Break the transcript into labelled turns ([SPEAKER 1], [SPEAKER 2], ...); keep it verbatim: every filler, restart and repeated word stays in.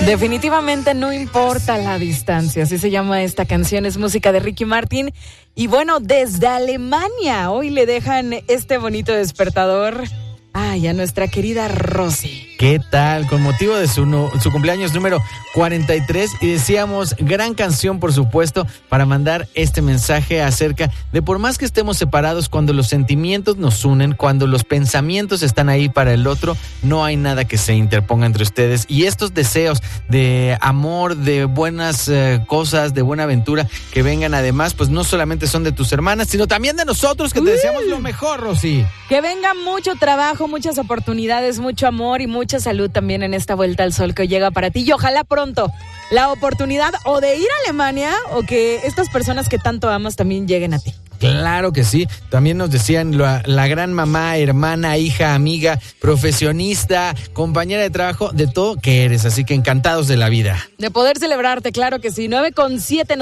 [SPEAKER 1] Definitivamente no importa la distancia, así se llama esta canción, es música de Ricky Martin. Y bueno, desde Alemania hoy le dejan este bonito despertador ay, a nuestra querida Rosy.
[SPEAKER 2] ¿Qué tal? Con motivo de su, no, su cumpleaños número cuarenta y tres y decíamos, gran canción por supuesto, para mandar este mensaje acerca de por más que estemos separados, cuando los sentimientos nos unen, cuando los pensamientos están ahí para el otro, no hay nada que se interponga entre ustedes. Y estos deseos de amor, de buenas eh, cosas, de buena aventura, que vengan además, pues no solamente son de tus hermanas, sino también de nosotros, que te deseamos lo mejor, Rosy.
[SPEAKER 1] Que venga mucho trabajo, muchas oportunidades, mucho amor y mucha salud también en esta vuelta al sol que hoy llega para ti. Y ojalá pronto la oportunidad o de ir a Alemania o que estas personas que tanto amas también lleguen a ti.
[SPEAKER 2] Claro que sí. También nos decían la, la gran mamá, hermana, hija, amiga, profesionista, compañera de trabajo, de todo que eres. Así que encantados de la vida.
[SPEAKER 1] De poder celebrarte, claro que sí. nueve con siete